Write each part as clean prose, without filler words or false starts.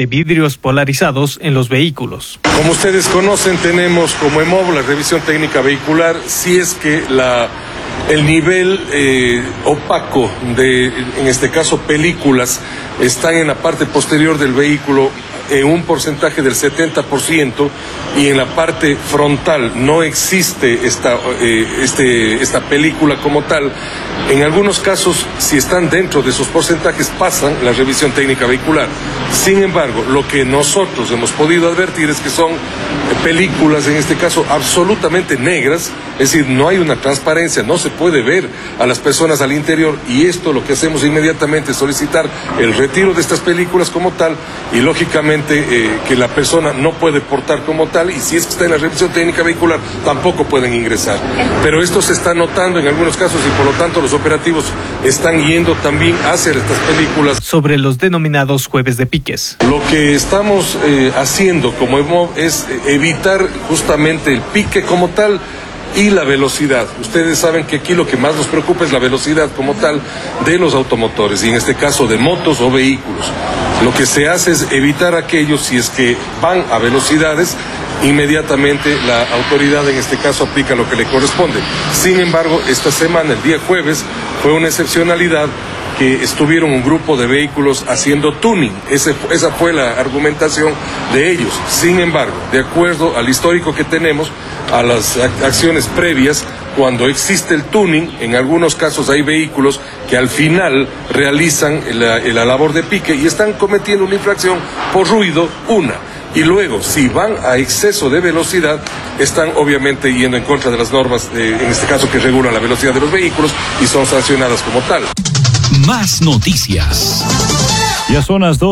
de vidrios polarizados en los vehículos. Como ustedes conocen, tenemos como EMOV la revisión técnica vehicular. Si es que el nivel opaco de, en este caso, películas, están en la parte posterior del vehículo en un porcentaje del 70%, y en la parte frontal no existe esta película como tal. En algunos casos, si están dentro de esos porcentajes, pasan la revisión técnica vehicular. Sin embargo, lo que nosotros hemos podido advertir es que son películas, en este caso, absolutamente negras, es decir, no hay una transparencia, no se puede ver a las personas al interior, y esto lo que hacemos inmediatamente es solicitar el retiro de estas películas como tal, y lógicamente que la persona no puede portar como tal, y si es que está en la revisión técnica vehicular, tampoco pueden ingresar. Pero esto se está notando en algunos casos, y por lo tanto los operativos están yendo también hacia estas películas. Sobre los denominados jueves de piques. Lo que estamos haciendo como EMOV es evitar justamente el pique como tal y la velocidad. Ustedes saben que aquí lo que más nos preocupa es la velocidad como tal de los automotores, y en este caso de motos o vehículos. Lo que se hace es evitar aquellos, si es que van a velocidades, inmediatamente la autoridad en este caso aplica lo que le corresponde. Sin embargo, esta semana, el día jueves, fue una excepcionalidad que estuvieron un grupo de vehículos haciendo tuning. Esa fue la argumentación de ellos. Sin embargo, de acuerdo al histórico que tenemos, a las acciones previas, cuando existe el tuning, en algunos casos hay vehículos que al final realizan la labor de pique y están cometiendo una infracción por ruido, y luego, si van a exceso de velocidad, están obviamente yendo en contra de las normas, en este caso, que regulan la velocidad de los vehículos, y son sancionadas como tal. Más noticias. Ya son las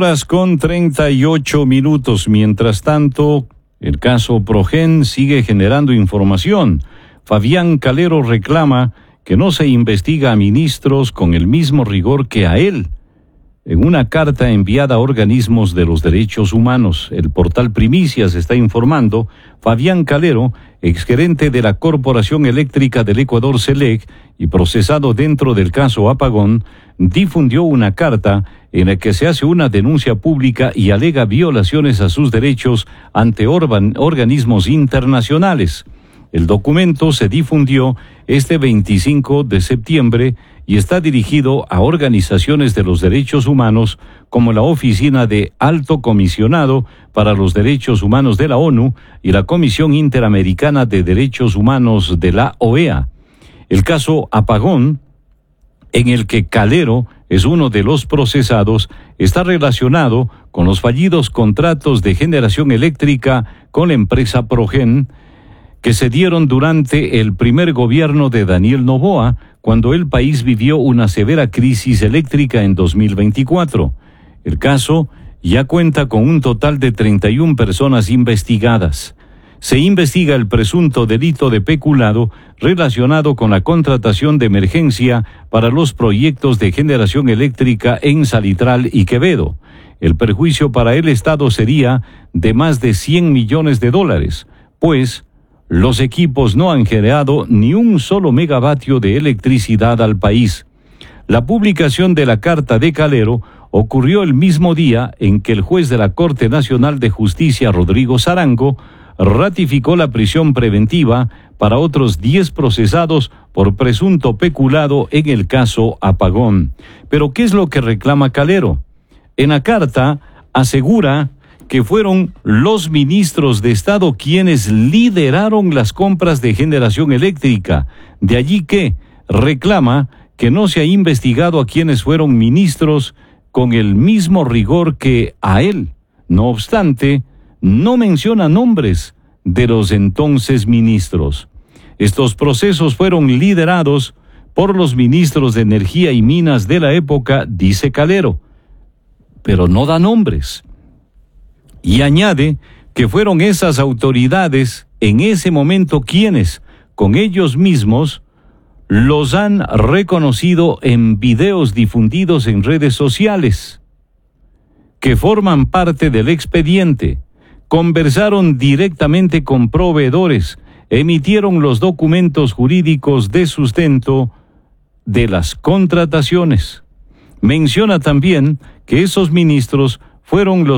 12:38. Mientras tanto, el caso Progen sigue generando información. Fabián Calero reclama que no se investiga a ministros con el mismo rigor que a él. En una carta enviada a organismos de los derechos humanos, el portal Primicias está informando, Fabián Calero, exgerente de la Corporación Eléctrica del Ecuador CELEC y procesado dentro del caso Apagón, difundió una carta en la que se hace una denuncia pública y alega violaciones a sus derechos ante organismos internacionales. El documento se difundió este 25 de septiembre y está dirigido a organizaciones de los derechos humanos como la Oficina de Alto Comisionado para los Derechos Humanos de la ONU y la Comisión Interamericana de Derechos Humanos de la OEA. El caso Apagón, en el que Calero es uno de los procesados, está relacionado con los fallidos contratos de generación eléctrica con la empresa Progen, que se dieron durante el primer gobierno de Daniel Noboa, cuando el país vivió una severa crisis eléctrica en 2024. El caso ya cuenta con un total de 31 personas investigadas. Se investiga el presunto delito de peculado relacionado con la contratación de emergencia para los proyectos de generación eléctrica en Salitral y Quevedo. El perjuicio para el Estado sería de más de $100 millones, pues los equipos no han generado ni un solo megavatio de electricidad al país. La publicación de la carta de Calero ocurrió el mismo día en que el juez de la Corte Nacional de Justicia, Rodrigo Sarango, ratificó la prisión preventiva para otros 10 procesados por presunto peculado en el caso Apagón. Pero ¿qué es lo que reclama Calero? En la carta asegura que fueron los ministros de Estado quienes lideraron las compras de generación eléctrica. De allí que reclama que no se ha investigado a quienes fueron ministros con el mismo rigor que a él. No obstante, no menciona nombres de los entonces ministros. Estos procesos fueron liderados por los ministros de Energía y Minas de la época, dice Calero, pero no da nombres. Y añade que fueron esas autoridades en ese momento quienes, con ellos mismos, los han reconocido en videos difundidos en redes sociales, que forman parte del expediente, conversaron directamente con proveedores, emitieron los documentos jurídicos de sustento de las contrataciones. Menciona también que esos ministros fueron los